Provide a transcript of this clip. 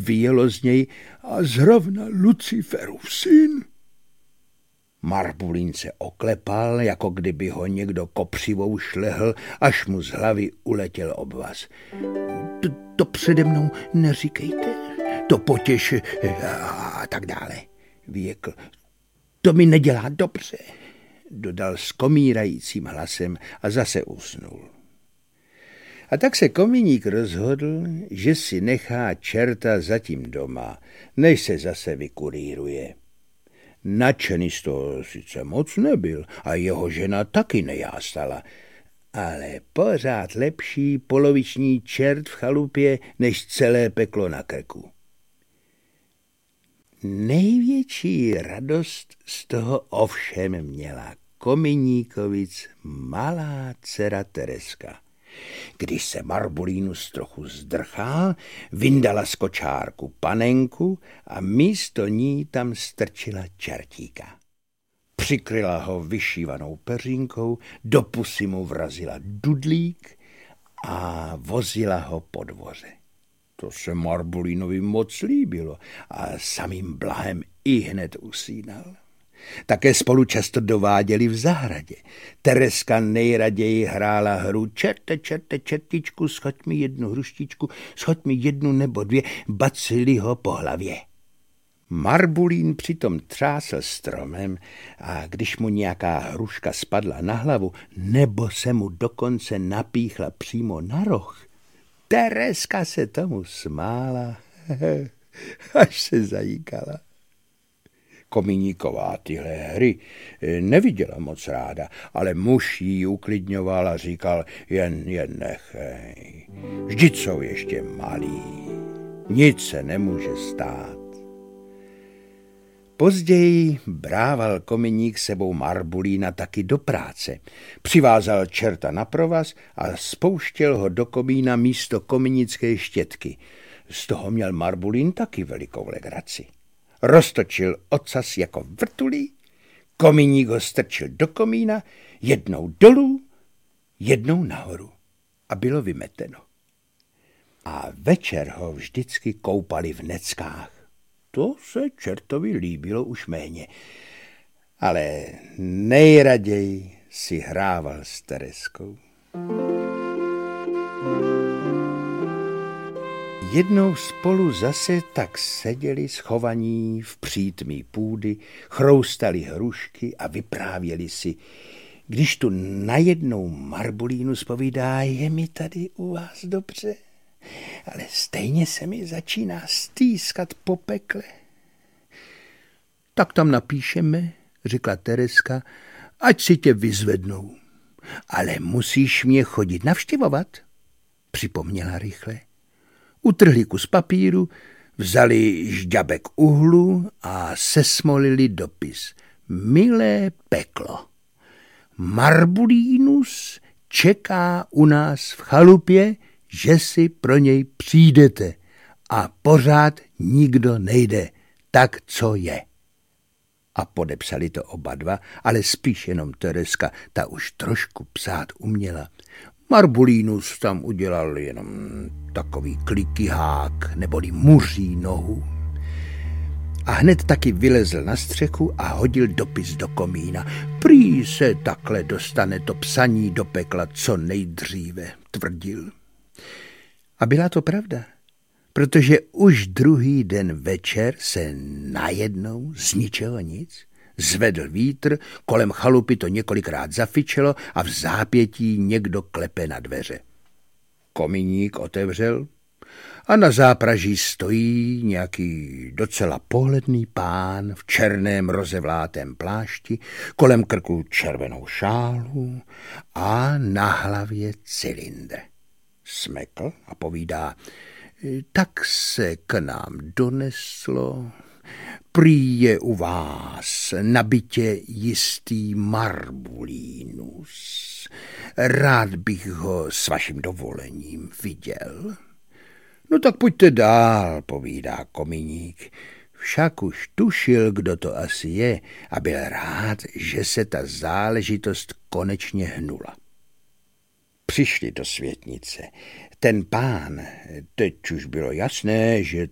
vyjelo z něj a zrovna Luciferův syn. Marbulín se oklepal, jako kdyby ho někdo kopřivou šlehl, až mu z hlavy uletěl obvaz. To přede mnou neříkejte, to potěš a tak dále, vyjekl. To mi nedělá dobře, dodal skomírajícím hlasem a zase usnul. A tak se Kominík rozhodl, že si nechá čerta zatím doma, než se zase vykuríruje. Nadšený z toho sice moc nebyl a jeho žena taky nejástala, ale pořád lepší poloviční čert v chalupě, než celé peklo na krku. Největší radost z toho ovšem měla Kominíkovic malá dcera Tereska. Když se Marbulínus trochu zdrchal, vyndala z kočárku panenku a místo ní tam strčila čertíka. Přikryla ho vyšívanou peřínkou, do pusy mu vrazila dudlík a vozila ho po dvoře. To se Marbulínovi moc líbilo a samým blahem ihned usínal. Také spolu často dováděli v zahradě. Tereska nejraději hrála hru čerte, čertičku, schoď mi jednu hruštičku, schoď mi jednu nebo dvě, bacili ho po hlavě. Marbulín přitom třásl stromem a když mu nějaká hruška spadla na hlavu nebo se mu dokonce napíchla přímo na roh, Tereska se tomu smála, až se zajíkala. Kominíková tyhle hry neviděla moc ráda, ale muž jí uklidňoval a říkal, jen nechej, vždyť jsou ještě malí, nic se nemůže stát. Později brával Kominík sebou Marbulína taky do práce. Přivázal čerta na provaz a spouštěl ho do komína místo kominické štětky. Z toho měl Marbulín taky velikou legraci. Roztočil ocas jako vrtulí, Kominík ho strčil do komína, jednou dolů, jednou nahoru a bylo vymeteno. A večer ho vždycky koupali v neckách. To se čertovi líbilo už méně, ale nejraději si hrával s Tereskou. Jednou spolu zase tak seděli schovaní v přítmí půdy, chroustali hrušky a vyprávěli si, když tu najednou Marbulínus povídá, je mi tady u vás dobře, ale stejně se mi začíná stýskat po pekle. Tak tam napíšeme, řekla Tereska, ať si tě vyzvednou. Ale musíš mě chodit navštěvovat, připomněla rychle. Utrhli kus papíru, vzali žďabek uhlu a sesmolili dopis. Milé peklo, Marbulínus čeká u nás v chalupě, že si pro něj přijdete a pořád nikdo nejde, tak co je. A podepsali to oba dva, ale spíš jenom Tereska, ta už trošku psát uměla. Marbulínus tam udělal jenom takový klikihák neboli muří nohu. A hned taky vylezl na střechu a hodil dopis do komína. Prý se takhle dostane to psaní do pekla co nejdříve, tvrdil. A byla to pravda, protože už druhý den večer se najednou z ničeho nic zvedl vítr, kolem chalupy to několikrát zafičelo a v zápětí někdo klepe na dveře. Kominík otevřel a na zápraží stojí nějaký docela pohledný pán v černém rozevlátém plášti, kolem krku červenou šálu a na hlavě cylindr. Smekl a povídá, tak se k nám doneslo, prý je u vás na bytě jistý Marbulínus. Rád bych ho s vaším dovolením viděl. No tak pojďte dál, povídá Kominík. Však už tušil, kdo to asi je a byl rád, že se ta záležitost konečně hnula. Přišli do světnice. Ten pán, teď už bylo jasné, že